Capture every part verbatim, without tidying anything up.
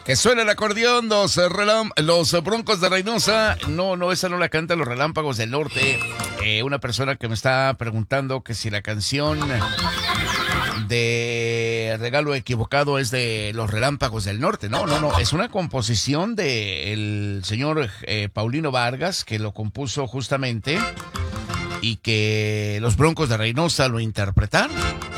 Que suena el acordeón, los, relam- los Broncos de Reynosa. No, no, esa no la cantan los Relámpagos del Norte. Eh, una persona que me está preguntando que si la canción de Regalo Equivocado es de los Relámpagos del Norte. No, no, no, es una composición del señor eh, Paulino Vargas, que lo compuso justamente y que los Broncos de Reynosa lo interpretaron.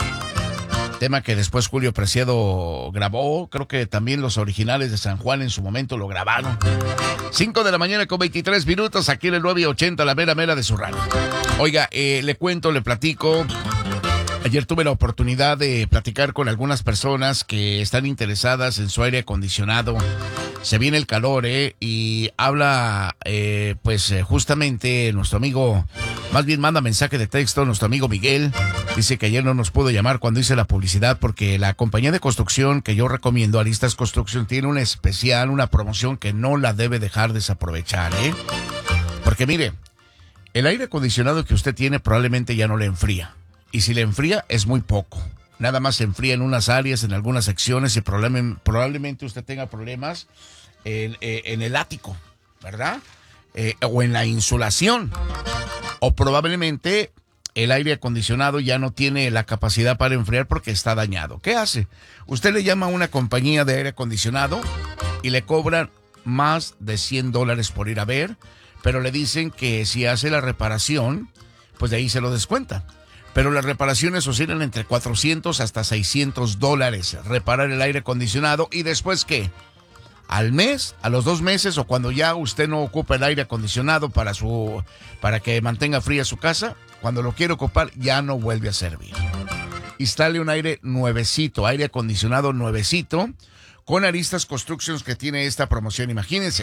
Tema que después Julio Preciado grabó, creo que también los originales de San Juan en su momento lo grabaron. cinco de la mañana con veintitrés minutos, aquí en el nueve ochenta, la mera mera de su radio. Oiga, eh, le cuento, le platico. Ayer tuve la oportunidad de platicar con algunas personas que están interesadas en su aire acondicionado. Se viene el calor, ¿eh? Y habla, eh, pues, eh, justamente nuestro amigo, más bien manda mensaje de texto, nuestro amigo Miguel. Dice que ayer no nos pudo llamar cuando hice la publicidad porque la compañía de construcción que yo recomiendo, Aristas Construction, tiene un especial, una promoción que no la debe dejar desaprovechar, ¿eh? Porque mire, el aire acondicionado que usted tiene probablemente ya no le enfría. Y si le enfría, es muy poco. Nada más se enfría en unas áreas, en algunas secciones, y problem- probablemente usted tenga problemas en, eh, en el ático, ¿verdad? Eh, o en la insulación. O probablemente el aire acondicionado ya no tiene la capacidad para enfriar porque está dañado. ¿Qué hace? Usted le llama a una compañía de aire acondicionado y le cobran más de cien dólares por ir a ver, pero le dicen que si hace la reparación, pues de ahí se lo descuentan. Pero las reparaciones oscilan entre cuatrocientos hasta seiscientos dólares. Reparar el aire acondicionado. ¿Y después qué? Al mes, a los dos meses, o cuando ya usted no ocupa el aire acondicionado para su, para que mantenga fría su casa, cuando lo quiere ocupar ya no vuelve a servir. Instale un aire nuevecito, aire acondicionado nuevecito, con Aristas Constructions, que tiene esta promoción. Imagínense,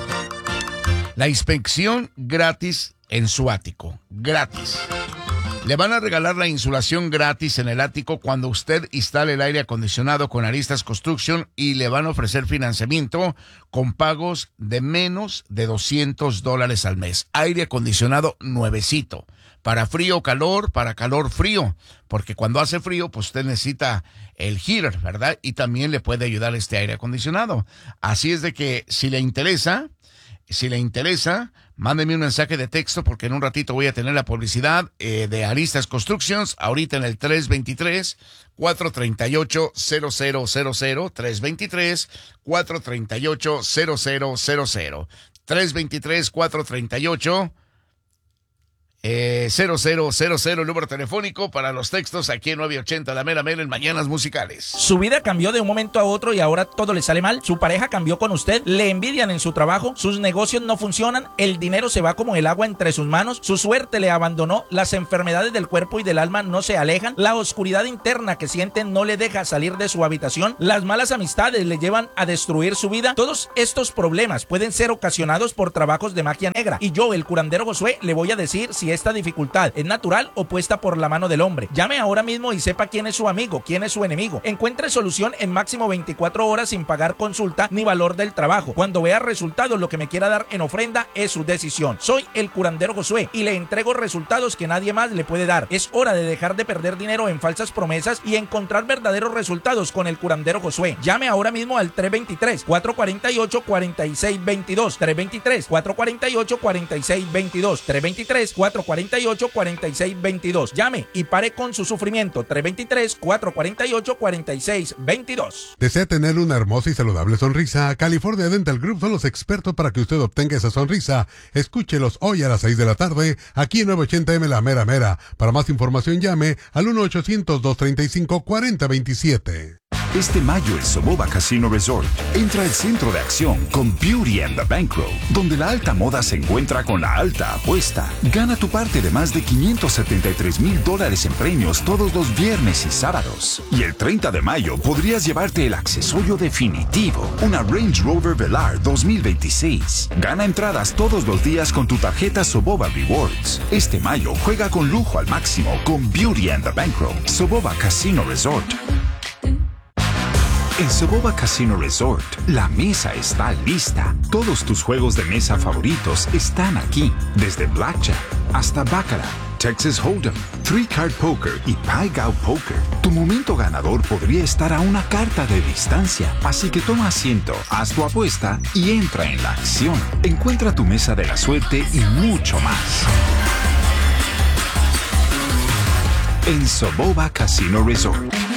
la inspección gratis en su ático, gratis. Le van a regalar la insulación gratis en el ático cuando usted instale el aire acondicionado con Aristas Construction, y le van a ofrecer financiamiento con pagos de menos de doscientos dólares al mes. Aire acondicionado nuevecito. Para frío, calor, para calor, frío. Porque cuando hace frío, pues usted necesita el heater, ¿verdad? Y también le puede ayudar este aire acondicionado. Así es de que si le interesa... Si le interesa, mándeme un mensaje de texto porque en un ratito voy a tener la publicidad eh, de Aristas Constructions, ahorita en el tres veintitrés, cuatro treinta y ocho, cero cero cero cero, tres veintitrés, cuatro treinta y ocho, cero cero cero cero, tres veintitrés, cuatro treinta y ocho, Eh, cero cero cero cero, el número telefónico para los textos aquí en nueve ochenta, la mera mera en Mañanas Musicales. Su vida cambió de un momento a otro y ahora todo le sale mal. Su pareja cambió con usted, le envidian en su trabajo, sus negocios no funcionan, el dinero se va como el agua entre sus manos, su suerte le abandonó, las enfermedades del cuerpo y del alma no se alejan, la oscuridad interna que siente no le deja salir de su habitación, las malas amistades le llevan a destruir su vida. Todos estos problemas pueden ser ocasionados por trabajos de magia negra, y yo, el curandero Josué, le voy a decir si esta dificultad es natural o puesta por la mano del hombre. Llame ahora mismo y sepa quién es su amigo, quién es su enemigo. Encuentre solución en máximo veinticuatro horas sin pagar consulta ni valor del trabajo. Cuando vea resultados, lo que me quiera dar en ofrenda es su decisión. Soy el curandero Josué y le entrego resultados que nadie más le puede dar. Es hora de dejar de perder dinero en falsas promesas y encontrar verdaderos resultados con el curandero Josué. Llame ahora mismo al tres veintitrés, cuatro cuarenta y ocho, cuarenta y seis veintidós, tres veintitrés, cuatro cuarenta y ocho, cuarenta y seis veintidós, tres veintitrés, cuatro cuarenta y ocho, cuarenta y seis veintidós. Llame y pare con su sufrimiento. tres veintitrés, cuatro cuarenta y ocho, cuarenta y seis veintidós. ¿Desea tener una hermosa y saludable sonrisa? California Dental Group son los expertos para que usted obtenga esa sonrisa. Escúchelos hoy a las seis de la tarde, aquí en nueve ochenta eme La Mera Mera. Para más información llame al uno ochocientos, dos treinta y cinco, cuarenta veintisiete. Este mayo el Soboba Casino Resort entra al centro de acción con Beauty and the Bankroll, donde la alta moda se encuentra con la alta apuesta. Gana tu parte de más de quinientos setenta y tres mil dólares en premios todos los viernes y sábados. Y el treinta de mayo podrías llevarte el accesorio definitivo, una Range Rover Velar dos mil veintiséis. Gana entradas todos los días con tu tarjeta Soboba Rewards. Este mayo juega con lujo al máximo con Beauty and the Bankroll. Soboba Casino Resort. En Soboba Casino Resort, la mesa está lista. Todos tus juegos de mesa favoritos están aquí, desde Blackjack hasta Baccarat. Texas Hold'em, Three Card Poker y Pai Gow Poker, tu momento ganador podría estar a una carta de distancia. Así que toma asiento, haz tu apuesta y entra en la acción. Encuentra tu mesa de la suerte y mucho más en Soboba Casino Resort.